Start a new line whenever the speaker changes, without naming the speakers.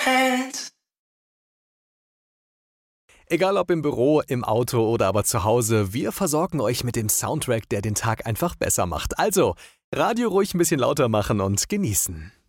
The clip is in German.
hands.
Egal ob im Büro, im Auto oder aber zu Hause, wir versorgen euch mit dem Soundtrack, der den Tag einfach besser macht. Also, Radio ruhig ein bisschen lauter machen und genießen.